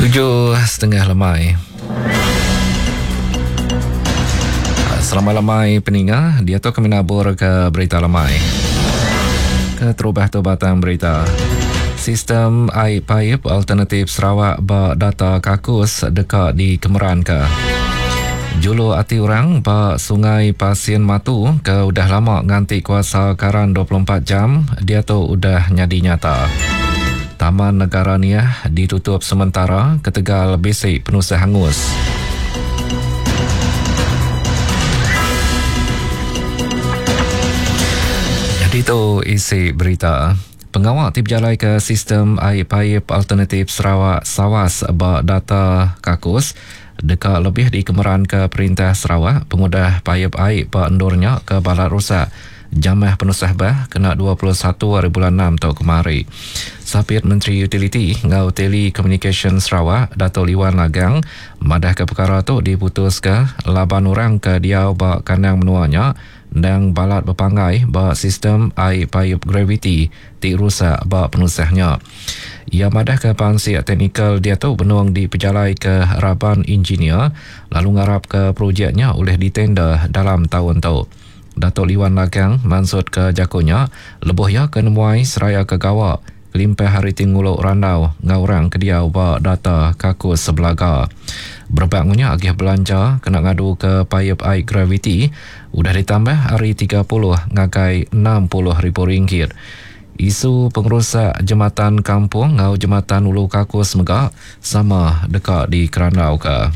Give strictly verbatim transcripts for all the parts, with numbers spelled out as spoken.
Tujuh setengah lemai. Selamat lemai peninga, dia tu kami nabur ke berita lemai. Ke terubah tobatan berita. Sistem air paip alternatif Sarawak ba data kakus dekat di Kemeran ke. Julu hati orang ba Sungai Pasien Matu ke udah lama nganti kuasa karan dua puluh empat jam, dia tu udah nyadi nyata. Taman Negara Niah ditutup sementara ke Tegal Besik Penusah Hangus. Jadi tu isi berita. Pengawal tip jalai ke sistem air paip alternatif Sarawak Sawas ba data kakus dekat lebih di Kemeran ke Perintah Sarawak pengudah paip air ba endurnya ke balat rusak. Jamah penusah bah kena dua puluh satu hari bulan enam tahun kemari. Sapit Menteri Utiliti ngau Telecommunication Sarawak Dato' Liwan Lagang madah ke perkara tu diputus ke laban orang ke diau ba kandang menuanya dan balat berpangai ba sistem air paip gravity ti rusak ba penusahnya. Ia madah ke pansi teknikal dia tu benuang di pejalai ke harapan engineer lalu ngarap ke projeknya oleh ditender dalam tahun tu. Dato' Liwan Lagang maksud ke jakonya lebuh ya ke nemuai seraya ke gawak limpah hari tingguluk randau ngaurang ke dia ba data kakus sebelaga. Berbangunnya agih belanja kena ngadu ke paip air gravity udah ditambah hari tiga puluh ngagai enam puluh ribu ringgit. Isu pengerusak jematan kampung ngau jematan Ulu Kakus Megak sama dekat di Kerandau ke.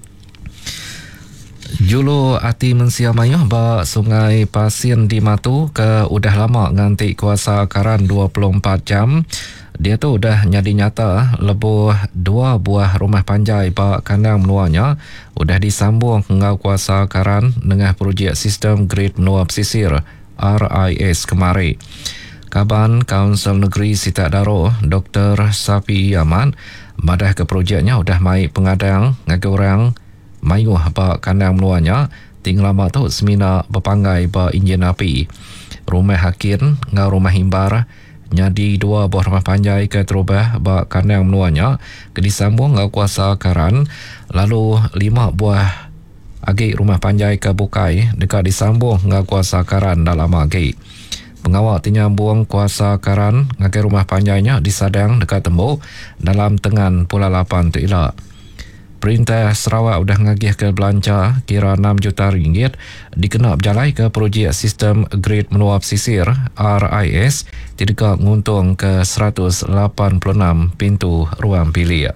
Julu hati mensia mayuh ba Sungai Pasien di Matu ke udah lama nganti kuasa karan dua puluh empat jam. Dia tu udah nyadi nyata lebuh dua buah rumah panjai ba kandang menuanya udah disambung ngau kuasa karan dengan projek sistem grid menua pesisir R I S kemari. Kaban Kaunsil Negeri Sitak Daro Doktor Sapi Yaman madah ke projeknya udah mai pengadang ngagai orang mayuh ba kandang menuanya tinggal lama tu semina berpangai ba enjin api. Rumah hakin ngau rumah himbar nyadi dua buah rumah panjai ke terubah ba kandang menuanya ke disambung ngau kuasa karan lalu lima buah agi rumah panjai ke bukai dekat disambung ngau kuasa karan dalam agi. Pengawal tinyambung kuasa karan ngagai rumah panjainya disadang dekat tembok dalam tengan Pulau Lapan tu ilak. Perintah Sarawak udah ngagih ke belanja kira enam juta ringgit dikenal berjalai ke projek sistem grid menua pesisir R I S tidak nguntung ke seratus lapan puluh enam pintu ruang pilih.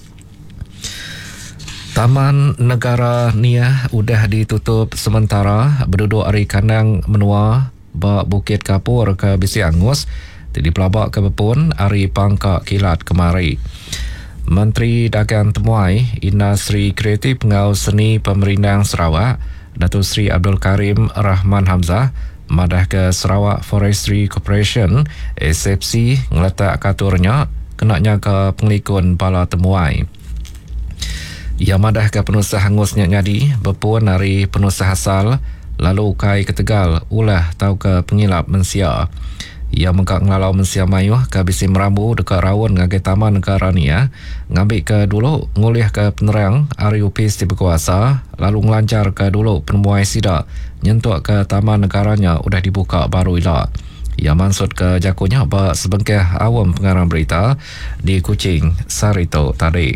Taman Negara Niah udah ditutup sementara berduduk hari kandang menua ba Bukit Kapur ke Besik Angus di pelabak ke Bepun hari Pangkak Kilat kemari. Menteri Dagang Temuai Industri Kreatif Ngau Seni Pemerintah Sarawak Datuk Seri Abdul Karim Rahman Hamzah madah ke Sarawak Forestry Corporation S F C ngeletak katurnya kenaknya ke pengelikun bala Temuai. Ia madah ke penusah hangusnya nyadi Bepun hari penusah asal lalu kai ke Tegal ulah tau ke pengilap mensia. Ia mengkak ngelalau mensia mayuh ke Bisi Merambu dekat Rawon ngagai Taman Negara Niah ngambil ke dulu ngulih ke penerang R U P di berkuasa lalu ngelancar ke dulu penemuai sidak nyentuk ke Taman Negaranya udah dibuka baru ilak. Ia maksud ke jakunya ba sebengkah awam pengarang berita di Kuching Sarito tadi.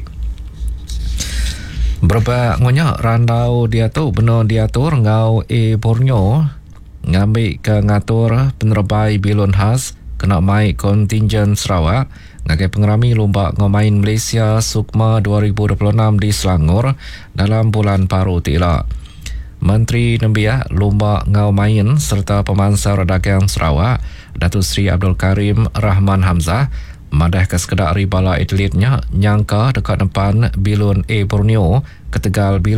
Berapa ngonyak randau dia tu benar diatur ngau e Borneo ngambil ke ngatur penerbai bilun khas kena mai kontingen Sarawak ngagai pengerami lomba ngomain Malaysia Sukma dua ribu dua puluh enam di Selangor dalam bulan paruh tila. Menteri Nembiak lomba ngomain serta pemansar dagang Sarawak Datuk Seri Abdul Karim Rahman Hamzah madah ke sekedar ribala atletnya nyangka dekat depan bilun A Borneo ke Tegal